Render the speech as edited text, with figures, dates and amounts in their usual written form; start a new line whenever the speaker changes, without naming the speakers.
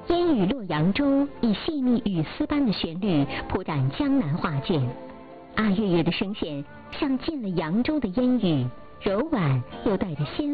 烟雨落扬州以细密雨丝般的旋律铺展江南画卷。阿月月的声线像进了扬州的烟雨，柔婉又带着纤